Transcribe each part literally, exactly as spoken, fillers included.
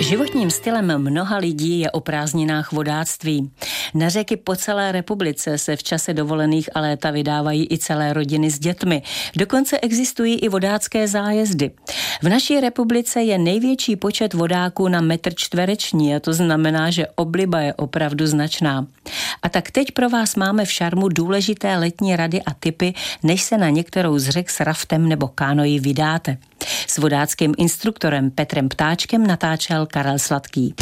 Životním stylem mnoha lidí je o prázdninách vodáctví. Na řeky po celé republice se v čase dovolených a léta vydávají i celé rodiny s dětmi. Dokonce existují i vodácké zájezdy. V naší republice je největší počet vodáků na metr čtvereční a to znamená, že obliba je opravdu značná. A tak teď pro vás máme v Šarmu důležité letní rady a tipy, než se na některou z řek s raftem nebo kánoí vydáte. S vodáckým instruktorem Petrem Ptáčkem natáčel Karel Sladký.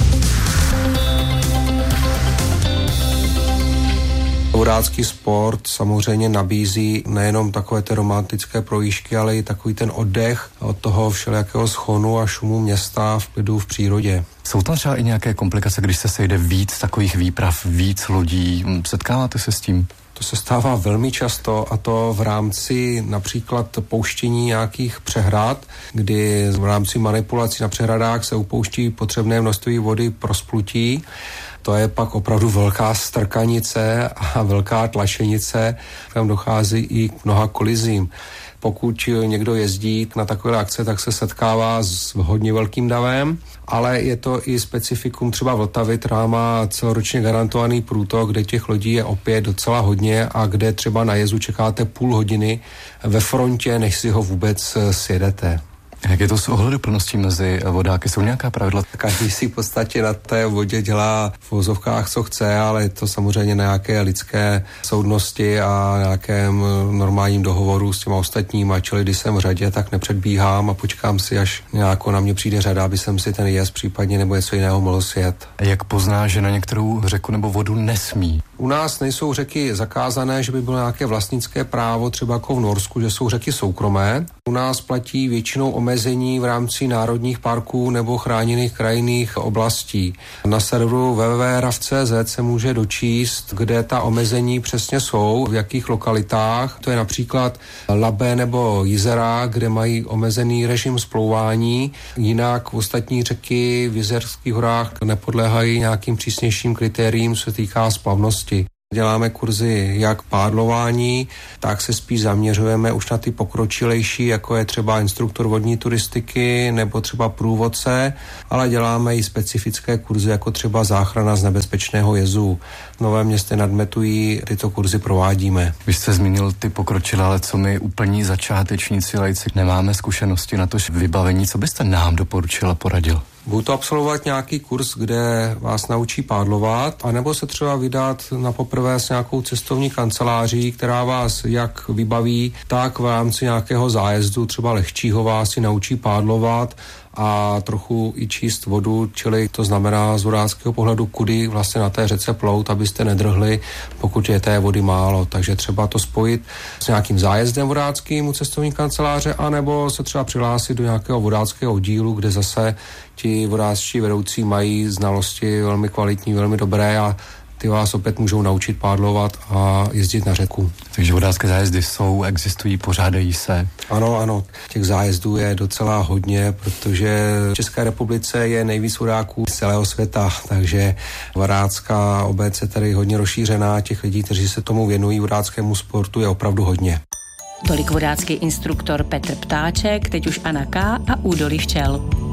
Vodácký sport samozřejmě nabízí nejenom takové ty romantické projížďky, ale i takový ten oddech od toho všelijakého schonu a šumu města v klidu v přírodě. Jsou tam třeba i nějaké komplikace, když se sejde víc takových výprav, víc lodí? Setkáváte se s tím? To se stává velmi často a to v rámci například pouštění nějakých přehrad, kdy v rámci manipulací na přehradách se upouští potřebné množství vody pro splutí. To je pak opravdu velká strkanice a velká tlačenice, tam dochází i k mnoha kolizím. Pokud někdo jezdí na takové akce, tak se setkává s hodně velkým davem, ale je to i specifikum třeba Vltavy, která má celoročně garantovaný průtok, kde těch lodí je opět docela hodně a kde třeba na jezu čekáte půl hodiny ve frontě, než si ho vůbec sjedete. Jak je to s ohleduplností mezi vodáky? Jsou nějaká pravidla? Každý si v podstatě na té vodě dělá v vozovkách, co chce, ale je to samozřejmě na nějaké lidské soudnosti a nějakém normálním dohovoru s těma ostatníma. Čili když jsem v řadě, tak nepředbíhám a počkám si, až nějako na mě přijde řada, aby jsem si ten jezd případně nebo něco jiného mohl sjet. Jak pozná, že na některou řeku nebo vodu nesmí? U nás nejsou řeky zakázané, že by bylo nějaké vlastnické právo, třeba jako v Norsku, že jsou řeky soukromé. U nás platí většinou omezení v rámci národních parků nebo chráněných krajinných oblastí. Na serveru w w w tečka raf tečka c z se může dočíst, kde ta omezení přesně jsou, v jakých lokalitách. To je například Labe nebo Jizera, kde mají omezený režim splouvání. Jinak ostatní řeky v Jizerských horách nepodléhají nějakým přísnějším kritériím, co se týká splavnosti. Děláme kurzy jak pádlování, tak se spíš zaměřujeme už na ty pokročilejší, jako je třeba instruktor vodní turistiky nebo třeba průvodce, ale děláme i specifické kurzy, jako třeba záchrana z nebezpečného jezu. V Novém Městě nad Metují tyto kurzy provádíme. Vy jste zmínil ty pokročilé, ale co my úplní začátečníci laici nemáme zkušenosti na to vybavení, co byste nám doporučil a poradil? Budu to absolvovat nějaký kurz, kde vás naučí pádlovat, anebo se třeba vydat na poprvé s nějakou cestovní kanceláří, která vás jak vybaví, tak v rámci nějakého zájezdu, třeba lehčího, vás si naučí pádlovat a trochu i číst vodu, čili to znamená z vodáckého pohledu, kudy vlastně na té řece plout, abyste nedrhli, pokud je té vody málo. Takže třeba to spojit s nějakým zájezdem vodáckým u cestovní kanceláře, anebo se třeba přihlásit do nějakého vodáckého oddílu, kde zase ti vodáčtí vedoucí mají znalosti velmi kvalitní, velmi dobré a ty vás opět můžou naučit pádlovat a jezdit na řeku. Takže vodácké zájezdy jsou, existují, pořádají se? Ano, ano. Těch zájezdů je docela hodně, protože v České republice je nejvíc vodáků z celého světa, takže vodácká obec je tady hodně rozšířená. Těch lidí, kteří se tomu věnují vodáckému sportu, je opravdu hodně. Tolik vodácký instruktor Petr Ptáček, teď už Anna K. a Údolí včel.